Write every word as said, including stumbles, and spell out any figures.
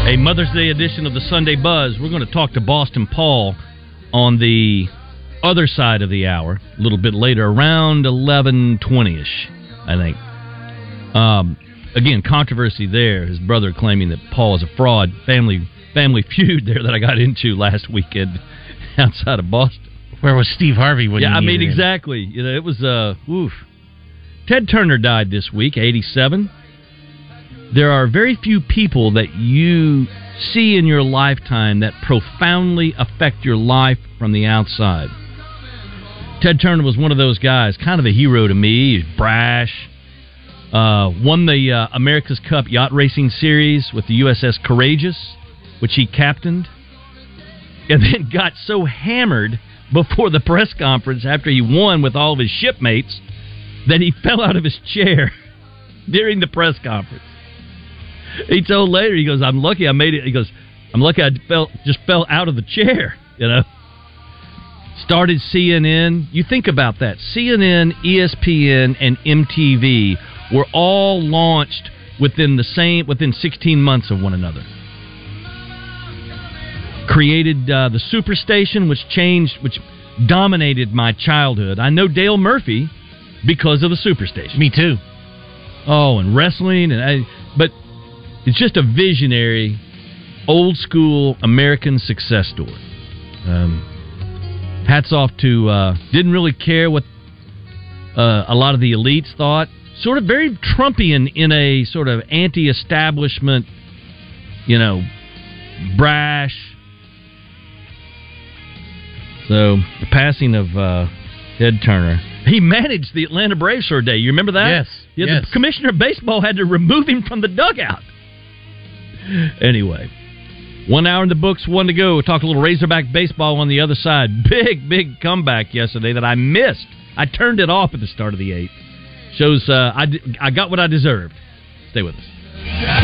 A Mother's Day edition of the Sunday Buzz. We're going to talk to Boston Paul on the other side of the hour, a little bit later, around eleven twenty-ish, I think. Um, again, controversy there. His brother claiming that Paul is a fraud. Family family feud there that I got into last weekend outside of Boston. Where was Steve Harvey when yeah, you I mean, him? exactly. You know, it was, uh, oof. Ted Turner died this week, eighty-seven. There are very few people that you see in your lifetime that profoundly affect your life from the outside. Ted Turner was one of those guys, kind of a hero to me. He was brash. Uh, won the uh, America's Cup Yacht Racing Series with the U S S Courageous, which he captained. And then got so hammered before the press conference after he won with all of his shipmates that he fell out of his chair during the press conference. He told later, he goes, I'm lucky I made it. He goes, I'm lucky I fell, just fell out of the chair, you know. Started C N N. You think about that. C N N, E S P N, and M T V were all launched within the same, within sixteen months of one another. Created uh, the Superstation, which changed, which dominated my childhood. I know Dale Murphy because of the Superstation. Me too. Oh, and wrestling, and I, but it's just a visionary, old school American success story. Um, hats off to uh, didn't really care what uh, a lot of the elites thought. Sort of very Trumpian in a sort of anti-establishment, you know, brash. So the passing of uh, Ted Turner. He managed the Atlanta Braves for a day. You remember that? Yes. Yeah, yes. The commissioner of baseball had to remove him from the dugout. Anyway, one hour in the books, one to go. We'll talk a little Razorback baseball on the other side. Big, big comeback yesterday that I missed. I turned it off at the start of the eighth. Shows uh, I, I got what I deserved. Stay with us.